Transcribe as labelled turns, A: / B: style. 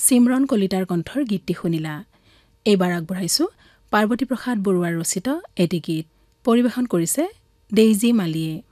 A: চিমৰন কলিতাৰ কণ্ঠৰ গীতটি শুনিলা। এইবাৰ আগবঢ়াইছো পাৰ্বতী প্ৰসাদ বৰুৱাৰ ৰচিত এটি গীত। পৰিৱেশন কৰিছে ডেইজি মালিয়ে।